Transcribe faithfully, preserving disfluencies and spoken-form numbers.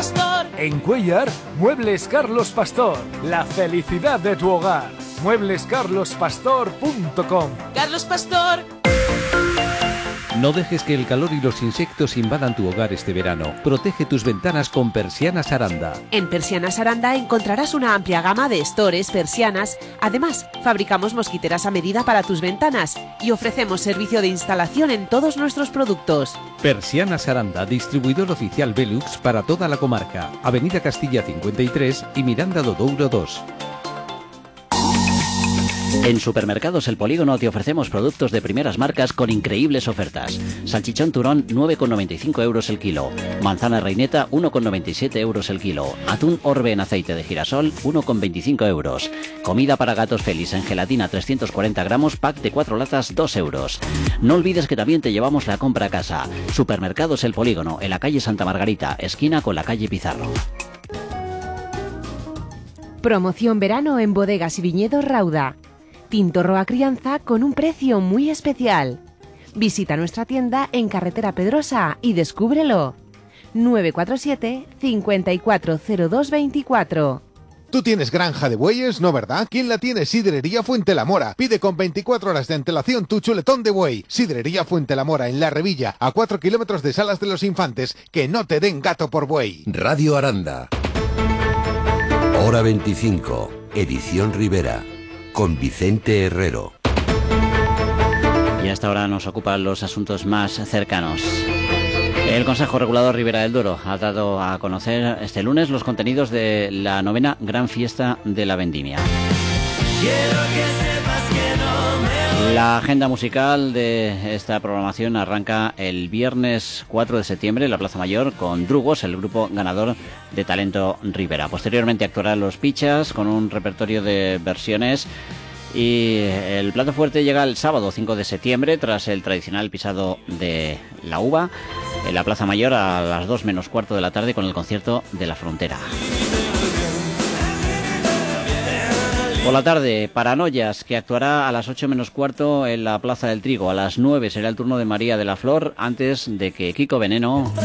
Pastor. En Cuéllar, Muebles Carlos Pastor. La felicidad de tu hogar. muebles carlos pastor punto com. Carlos Pastor. No dejes que el calor y los insectos invadan tu hogar este verano. Protege tus ventanas con Persianas Aranda. En Persianas Aranda encontrarás una amplia gama de estores, persianas. Además, fabricamos mosquiteras a medida para tus ventanas y ofrecemos servicio de instalación en todos nuestros productos. Persianas Aranda, distribuidor oficial Velux para toda la comarca. Avenida Castilla cincuenta y tres y Miranda do Douro dos. En Supermercados El Polígono te ofrecemos productos de primeras marcas con increíbles ofertas. Salchichón turón nueve con noventa y cinco euros el kilo. Manzana reineta uno con noventa y siete euros el kilo. Atún orbe en aceite de girasol uno con veinticinco euros. Comida para gatos Félix en gelatina trescientos cuarenta gramos, pack de cuatro latas dos euros. No olvides que también te llevamos la compra a casa. Supermercados El Polígono en la calle Santa Margarita, esquina con la calle Pizarro. Promoción verano en Bodegas y Viñedos Rauda. Tinto Roa Crianza con un precio muy especial. Visita nuestra tienda en Carretera Pedrosa y descúbrelo. nueve cuatro siete, cinco cuatro cero dos dos cuatro. Tú tienes granja de bueyes, ¿no verdad? ¿Quién la tiene? Sidrería Fuente la Mora. Pide con veinticuatro horas de antelación tu chuletón de buey. Sidrería Fuente la Mora en La Revilla, a cuatro kilómetros de Salas de los Infantes. Que no te den gato por buey. Radio Aranda. Hora veinticinco. Edición Rivera. Con Vicente Herrero. Y hasta ahora nos ocupan los asuntos más cercanos. El Consejo Regulador Ribera del Duero ha dado a conocer este lunes los contenidos de la novena Gran Fiesta de la Vendimia. Quiero que sepas que no me... La agenda musical de esta programación arranca el viernes cuatro de septiembre en la Plaza Mayor con Drugos, el grupo ganador de Talento Ribera. Posteriormente actuarán Los Pichas con un repertorio de versiones. Y el plato fuerte llega el sábado cinco de septiembre tras el tradicional pisado de la uva en la Plaza Mayor a las dos menos cuarto de la tarde con el concierto de La Frontera. Por la tarde, Paranoias, que actuará a las ocho menos cuarto en la Plaza del Trigo. A las nueve será el turno de María de la Flor antes de que Kiko Veneno